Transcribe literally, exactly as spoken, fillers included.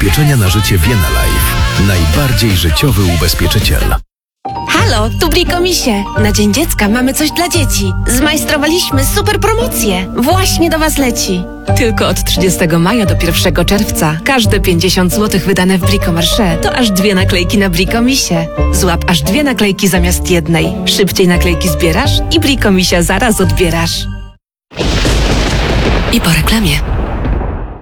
ubezpieczenia na życie Vienna Life. Najbardziej życiowy ubezpieczyciel. Halo, tu Brikomisie. Na Dzień Dziecka mamy coś dla dzieci. Zmajstrowaliśmy super promocję. Właśnie do Was leci. Tylko od trzydziestego maja do pierwszego czerwca każde pięćdziesiąt złotych wydane w Bricomarché to aż dwie naklejki na Brikomisie. Złap aż dwie naklejki zamiast jednej. Szybciej naklejki zbierasz i Brikomisia zaraz odbierasz. I po reklamie.